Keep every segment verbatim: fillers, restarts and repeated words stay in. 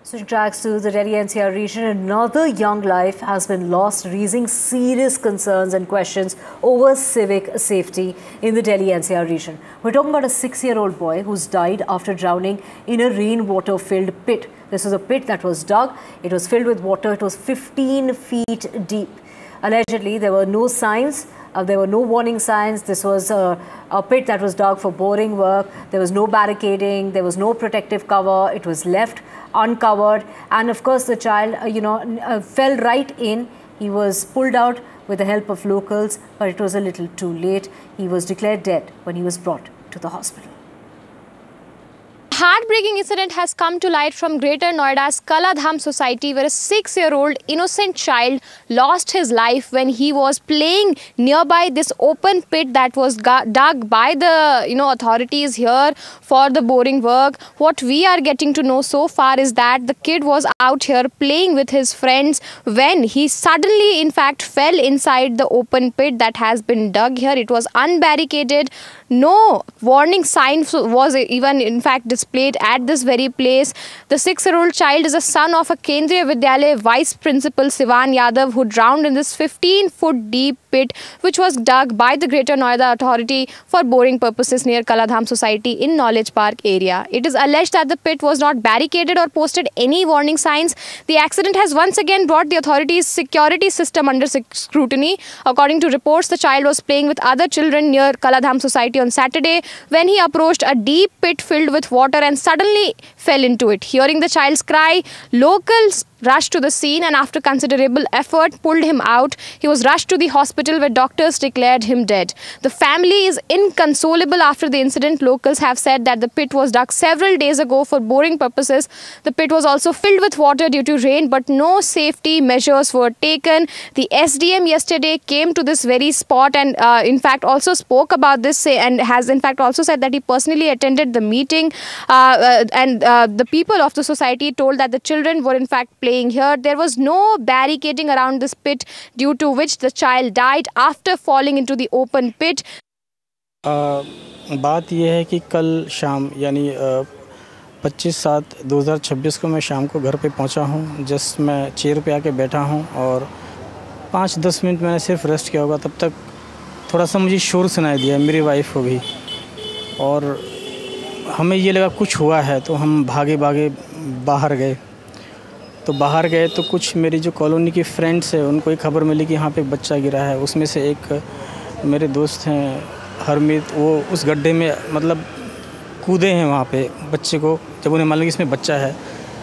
Switching tracks to the Delhi N C R region, another young life has been lost, raising serious concerns and questions over civic safety in the Delhi N C R region. We're talking about a six-year-old boy who's died after drowning in a rainwater-filled pit. This was a pit that was dug. It was filled with water. It was fifteen feet deep. Allegedly, there were no signs. Uh, there were no warning signs. This was a, a pit that was dug for boring work. There was no barricading. There was no protective cover. It was left uncovered. And of course, the child, uh, you know, uh, fell right in. He was pulled out with the help of locals, but it was a little too late. He was declared dead when he was brought to the hospital. Heartbreaking incident has come to light from Greater Noida's Kala Dham society, where a six-year-old innocent child lost his life when he was playing nearby this open pit that was dug by the you know authorities here for the boring work. What we are getting to know so far is that the kid was out here playing with his friends when he suddenly, in fact, fell inside the open pit that has been dug here. It was unbarricaded. No warning sign was even, in fact, displayed at this very place. The six-year-old child is a son of a Kendriya Vidyalaya vice principal Sivan Yadav, who drowned in this fifteen foot deep pit which was dug by the Greater Noida authority for boring purposes near Kala Dham society in Knowledge Park area. It is alleged that the pit was not barricaded or posted any warning signs. The accident has once again brought the authorities' security system under scrutiny. According to reports, the child was playing with other children near Kala Dham society on Saturday when he approached a deep pit filled with water and suddenly fell into it. Hearing the child's cry, locals rushed to the scene and after considerable effort pulled him out. He was rushed to the hospital where doctors declared him dead. The family is inconsolable after the incident. Locals have said that the pit was dug several days ago for boring purposes. The pit was also filled with water due to rain, but no safety measures were taken. The S D M yesterday came to this very spot and uh, in fact also spoke about this and has in fact also said that he personally attended the meeting uh, uh, and uh, the people of the society told that the children were in fact playing here. There was no barricading around this pit, due to which the child died after falling into the open pit. uh, बात यह है कि कल शाम यानी पच्चीस सात दो हज़ार छब्बीस को मैं शाम को घर पे पहुंचा हूं। जस्ट मैं चेयर पे आके बैठा हूं और पाँच दस मिनट मैंने सिर्फ रेस्ट किया होगा, तब तक थोड़ा सा मुझे शोर सुनाई दिया। मेरी वाइफ हो गई और हमें ये लगा कुछ हुआ है, तो हम भागे भागे बाहर गए। तो बाहर गए तो कुछ मेरी जो कॉलोनी की फ्रेंड्स है उनको एक खबर मिली कि यहाँ पे एक बच्चा गिरा है। उसमें से एक मेरे दोस्त हैं हरमीत, वो उस गड्ढे में मतलब कूदे हैं वहाँ पे बच्चे को, जब उन्हें मालूम कि इसमें बच्चा है,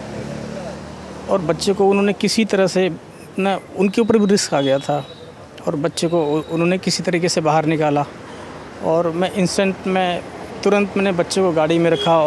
और बच्चे को उन्होंने किसी तरह से ना, उनके ऊपर भी रिस्क आ गया था और बच्चे को उन्होंने किसी तरीके से बाहर निकाला। और मैं इंस्टेंट में तुरंत मैंने बच्चे को गाड़ी में रखा